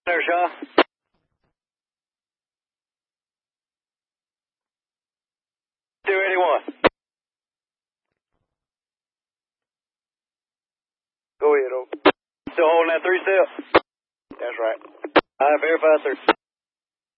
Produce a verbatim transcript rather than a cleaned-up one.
There, Shaw. two eighty-one. Go ahead, Oak. Still holding that three step? That's right. All right, verify, sir.